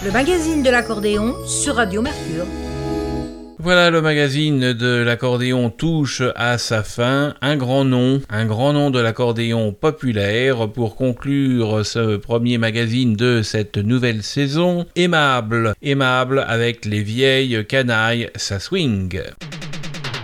le magazine de l'accordéon sur Radio Mercure. Voilà, le magazine de l'accordéon touche à sa fin. Un grand nom de l'accordéon populaire pour conclure ce premier magazine de cette nouvelle saison. Aimable avec les vieilles canailles, ça swing.